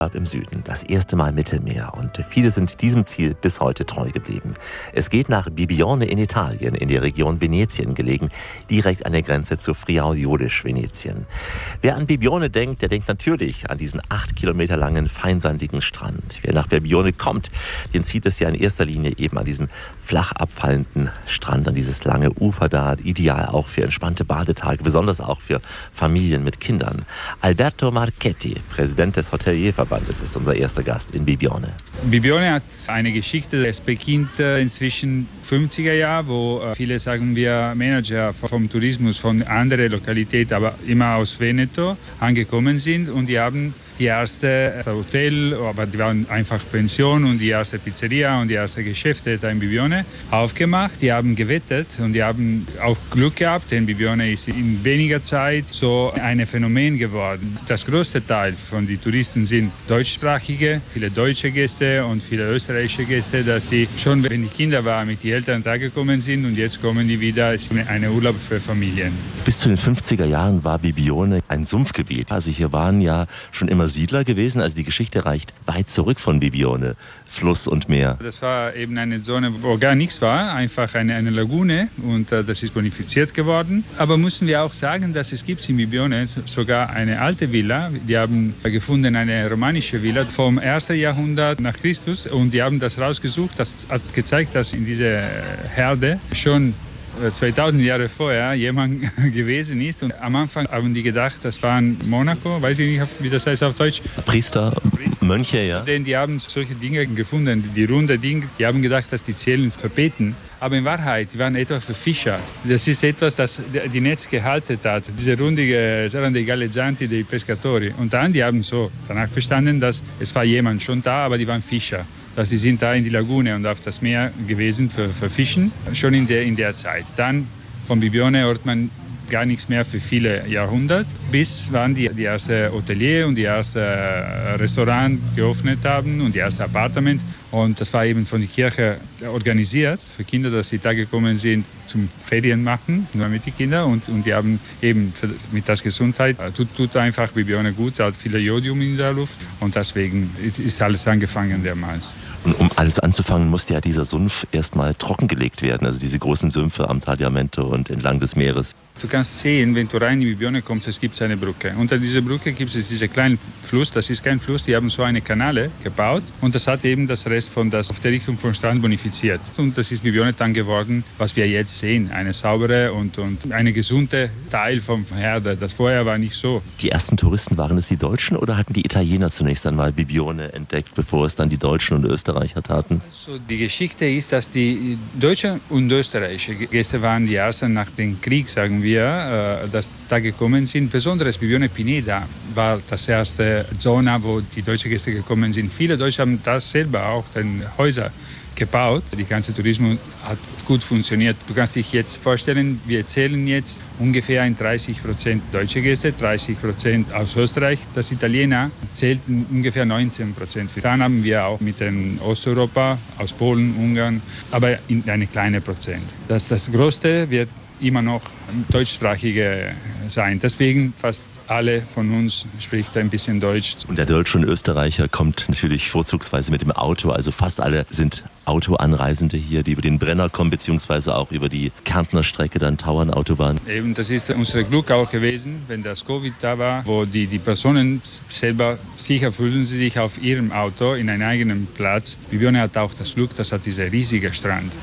im Süden, das erste Mal Mittelmeer, und viele sind diesem Ziel bis heute treu geblieben. Es geht nach Bibbione in Italien, in der Region Venetien gelegen, direkt an der Grenze zu Friaul-Judisch-Venetien. Wer an Bibbione denkt, der denkt natürlich an diesen 8 Kilometer langen, feinsandigen Strand. Wer nach Bibbione kommt, den zieht es ja in erster Linie eben an diesen flach abfallenden Strand, an dieses lange Ufer da, ideal auch für entspannte Badetage, besonders auch für Familien mit Kindern. Alberto Marchetti, Präsident des Hotelierverbandes, ist unser erster Gast in Bibbione. Bibbione hat eine Geschichte. Es beginnt inzwischen 50er Jahre, wo viele, sagen wir, Manager vom Tourismus von anderen Lokalitäten, aber immer aus Veneto, angekommen sind, und die haben die erste Hotel, aber die waren einfach Pension, und die erste Pizzeria und die erste Geschäfte da in Bibbione aufgemacht. Die haben gewettet und die haben auch Glück gehabt, denn Bibbione ist in weniger Zeit so ein Phänomen geworden. Das größte Teil von den Touristen sind deutschsprachige, viele deutsche Gäste und viele österreichische Gäste, dass die schon, wenn die Kinder waren, mit den Eltern da gekommen sind, und jetzt kommen die wieder. Es ist ein Urlaub für Familien. Bis zu den 50er Jahren war Bibbione ein Sumpfgebiet. Also hier waren ja schon immer Siedler gewesen, also die Geschichte reicht weit zurück von Bibbione, Fluss und Meer. Das war eben eine Zone, wo gar nichts war, einfach eine Lagune, und das ist bonifiziert geworden. Aber müssen wir auch sagen, dass es gibt in Bibbione sogar eine alte Villa. Die haben gefunden eine romanische Villa vom 1. Jahrhundert nach Christus, und die haben das rausgesucht. Das hat gezeigt, dass in dieser Herde schon 2000 Jahre vorher jemand gewesen ist, und am Anfang haben die gedacht, das waren Monaco, weiß ich nicht, wie das heißt auf Deutsch. Priester, Mönche, ja. Denn die haben solche Dinge gefunden, die runde Dinge, die haben gedacht, dass die zählen für Beten. Aber in Wahrheit, die waren etwa für Fischer. Das ist etwas, das die Netz gehalten hat. Diese rundige, saranno dei galleggianti dei pescatori. Und dann, die haben so danach verstanden, dass es war jemand schon da, aber die waren Fischer. Dass sie sind da in die Lagune und auf das Meer gewesen für Fischen, schon in der Zeit. Dann von Bibbione hört man gar nichts mehr für viele Jahrhunderte, bis waren die ersten Hotelier und die ersten Restaurant geöffnet haben und die ersten Appartement. Und das war eben von der Kirche organisiert für Kinder, dass die da gekommen sind zum Ferien machen, nur mit den Kindern. Und die haben eben mit der Gesundheit, tut einfach Bibbione gut, hat viel Jodium in der Luft. Und deswegen ist alles angefangen damals. Und um alles anzufangen, musste ja dieser Sumpf erstmal trockengelegt werden, also diese großen Sümpfe am Tagliamento und entlang des Meeres. Du kannst sehen, wenn du rein in Bibbione kommst, es gibt eine Brücke. Unter dieser Brücke gibt es diesen kleinen Fluss, das ist kein Fluss, die haben so eine Kanäle gebaut, und das hat eben das Rest von das auf der Richtung vom Strand bonifiziert. Und das ist Bibbione dann geworden, was wir jetzt sehen, eine saubere und eine gesunde Teil vom Herde. Das vorher war nicht so. Die ersten Touristen, waren es die Deutschen oder hatten die Italiener zunächst einmal Bibbione entdeckt, bevor es dann die Deutschen und Österreicher taten? Also die Geschichte ist, dass die deutschen und österreichischen Gäste waren die ersten nach dem Krieg, sagen wir, dass da gekommen sind. Besonders Bibbione Pineda war das erste Zone, wo die deutschen Gäste gekommen sind. Viele Deutsche haben das selber auch, den Häuser gebaut. Der ganze Tourismus hat gut funktioniert. Du kannst dich jetzt vorstellen, wir zählen jetzt ungefähr 30% deutsche Gäste, 30% aus Österreich. Das Italiener zählt ungefähr 19%. Dann haben wir auch mit dem Osteuropa, aus Polen, Ungarn, aber in eine kleine Prozent. Das Größte wird immer noch deutschsprachige sein. Deswegen fast alle von uns spricht ein bisschen Deutsch. Und der Deutsche und Österreicher kommt natürlich vorzugsweise mit dem Auto. Also fast alle sind Autoanreisende hier, die über den Brenner kommen, beziehungsweise auch über die Kärntner Strecke, dann Tauernautobahn. Eben, das ist unser Glück auch gewesen, wenn das Covid da war, wo die Personen selber sicher fühlen sie sich auf ihrem Auto in einem eigenen Platz. Bibbione hat auch das Glück, das hat dieser riesige Strand.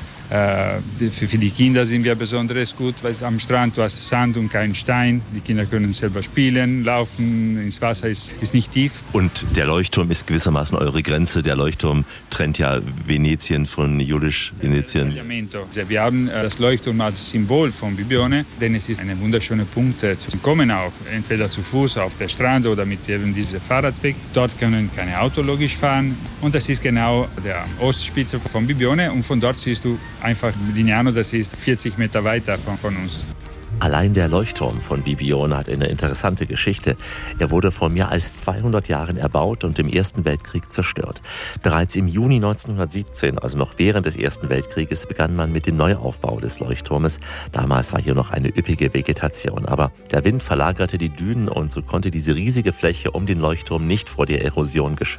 Für die Kinder sind wir besonders gut, weil am Strand du hast Sand und keinen Stein. Die Kinder können selber spielen, laufen, ins Wasser ist nicht tief. Und der Leuchtturm ist gewissermaßen eure Grenze. Der Leuchtturm trennt ja Venetien von Judisch-Venetien. Wir haben das Leuchtturm als Symbol von Bibbione, denn es ist ein wunderschöner Punkt zu kommen auch, entweder zu Fuß auf der Strand oder mit eben diesem Fahrradweg. Dort können keine Auto logisch fahren, und das ist genau der Ostspitze von Bibbione, und von dort siehst du einfach Lignano, das ist 40 Meter weiter von uns. Allein der Leuchtturm von Bibione hat eine interessante Geschichte. Er wurde vor mehr als 200 Jahren erbaut und im Ersten Weltkrieg zerstört. Bereits im Juni 1917, also noch während des Ersten Weltkrieges, begann man mit dem Neuaufbau des Leuchtturmes. Damals war hier noch eine üppige Vegetation. Aber der Wind verlagerte die Dünen und so konnte diese riesige Fläche um den Leuchtturm nicht vor der Erosion geschützt